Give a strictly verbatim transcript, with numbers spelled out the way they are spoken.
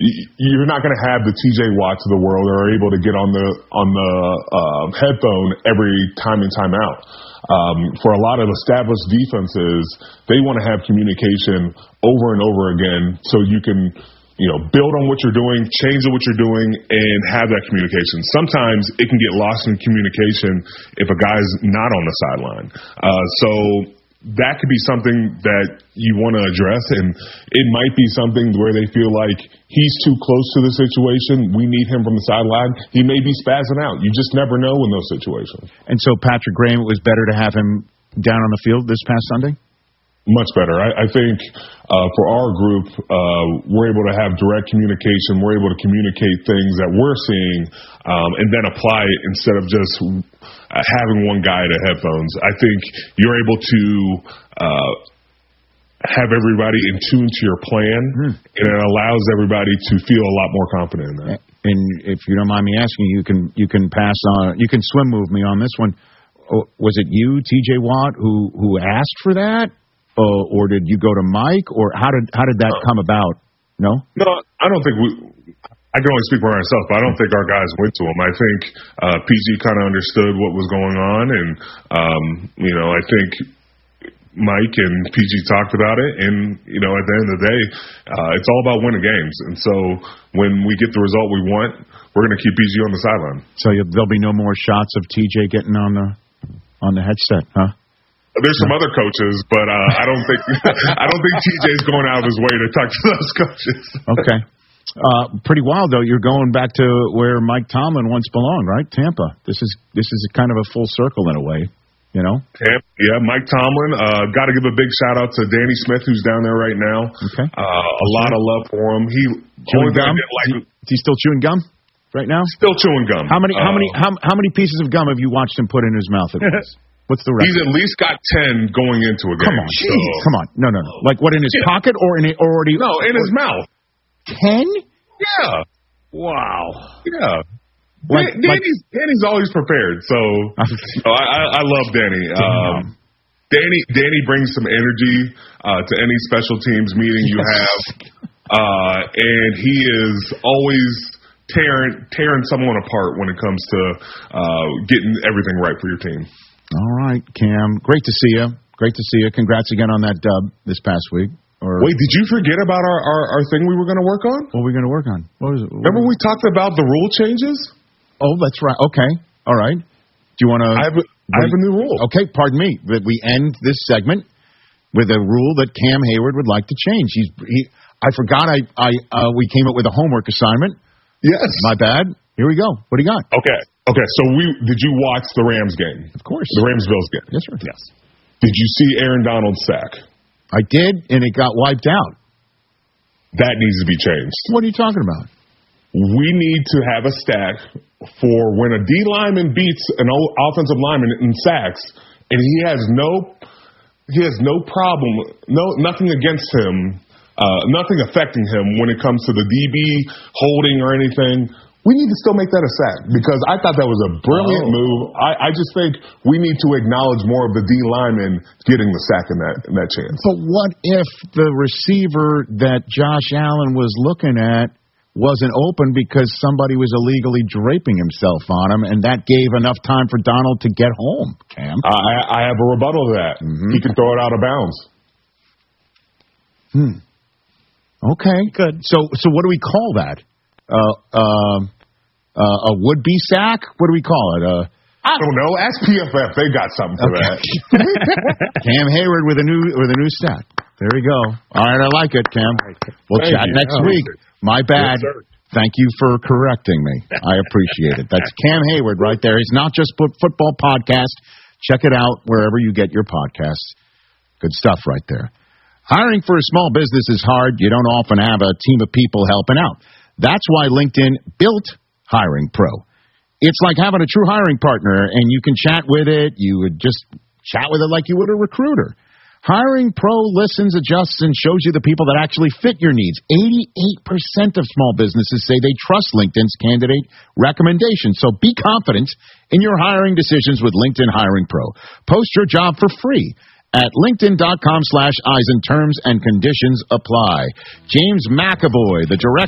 you're not going to have the T J Watts of the world that are able to get on the on the uh, headphone every time in time out. Um, for a lot of established defenses, they want to have communication over and over again so you can, you know, build on what you're doing, change what you're doing, and have that communication. Sometimes it can get lost in communication if a guy's not on the sideline. Uh, so that could be something that you want to address, and it might be something where they feel like he's too close to the situation. We need him from the sideline. He may be spazzing out. You just never know in those situations. And so Patrick Graham, it was better to have him down on the field this past Sunday? Much better. I, I think uh, for our group, uh, we're able to have direct communication. We're able to communicate things that we're seeing um, and then apply it instead of just uh, having one guy to headphones. I think you're able to uh, have everybody in tune to your plan, mm. and it allows everybody to feel a lot more confident in that. And if you don't mind me asking, you can you can pass on, you can swim move me on this one. Was it you, T J Watt, who who asked for that? Uh, or did you go to Mike, or how did how did that uh, come about? No, no, I don't think we. I can only speak for myself, but I don't think our guys went to him. I think uh, P G kind of understood what was going on, and um, you know, I think Mike and P G talked about it, and you know, at the end of the day, uh, it's all about winning games. And so, when we get the result we want, we're going to keep P G on the sideline. So you, there'll be no more shots of T J getting on the on the headset, huh? There's some other coaches, but uh, I don't think I don't think T J's going out of his way to talk to those coaches. Okay, uh, pretty wild though. You're going back to where Mike Tomlin once belonged, right? Tampa. This is this is kind of a full circle in a way, you know. Tampa, yeah. Mike Tomlin. Uh, Got to give a big shout out to Danny Smith, who's down there right now. Okay. Uh, a lot of love for him. He chewing gum. Like, is he still chewing gum right now? Still chewing gum. How many? How uh, many? How, how many pieces of gum have you watched him put in his mouth at once? What's the record? He's at least got ten going into a game. Come on, so. come on. No, no, no. Like what, in his yeah. pocket or in it already? No, in his mouth. Ten? Yeah. Wow. Yeah. Like, Dan, Danny's, like, Danny's always prepared, so no, I, I, I love Danny. Um, Danny Danny brings some energy uh, to any special teams meeting you have, uh, and he is always tearing tearing someone apart when it comes to uh, getting everything right for your team. All right, Cam. Great to see you. Great to see you. Congrats again on that dub this past week. Or Wait, did you forget about our, our, our thing we were going to work on? What were we going to work on? What was it? What Remember was we talked about the rule changes? Oh, that's right. Okay. All right. Do you want to... I have a, I have a new rule. Okay, pardon me. That we end this segment with a rule that Cam Hayward would like to change. He's he. I forgot I, I uh, we came up with a homework assignment. Yes. My bad. Here we go. What do you got? Okay. Okay, so we did you watch the Rams game? Of course. The Rams-Bills game? Yes, sir. Yes. Did you see Aaron Donald's sack? I did, and it got wiped out. That needs to be changed. What are you talking about? We need to have a stat for when a D lineman beats an offensive lineman in sacks, and he has no he has no problem, no nothing against him, uh, nothing affecting him when it comes to the D B holding or anything. We need to still make that a sack because I thought that was a brilliant oh. move. I, I just think we need to acknowledge more of the D lineman getting the sack in that in that chance. But what if the receiver that Josh Allen was looking at wasn't open because somebody was illegally draping himself on him, and that gave enough time for Donald to get home, Cam? I, I have a rebuttal to that. Mm-hmm. He can throw it out of bounds. Hmm. Okay. Good. So, so what do we call that? Uh, uh, uh, a would-be sack? What do we call it? Uh, I don't know. Ask P F F. They got something for okay. that. Cam Hayward with a new with a new stat. There we go. All right, I like it, Cam. We'll Thank chat you. next oh, week. My bad. Yes, Thank you for correcting me. I appreciate it. That's Cam Hayward right there. He's not just put football podcast. Check it out wherever you get your podcasts. Good stuff right there. Hiring for a small business is hard. You don't often have a team of people helping out. That's why LinkedIn built Hiring Pro. It's like having a true hiring partner, and you can chat with it. You would just chat with it like you would a recruiter. Hiring Pro listens, adjusts, and shows you the people that actually fit your needs. eighty-eight percent of small businesses say they trust LinkedIn's candidate recommendations. So be confident in your hiring decisions with LinkedIn Hiring Pro. Post your job for free at linkedin.com slash Eisen. Terms and conditions apply. James McAvoy, the director